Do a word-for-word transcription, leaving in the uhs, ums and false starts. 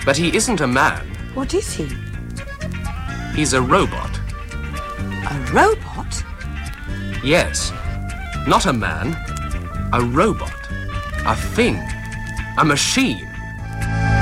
But he isn't a man. What is he? He's a robot. A robot? Yes. Not a man. A robot. A thing. A machine.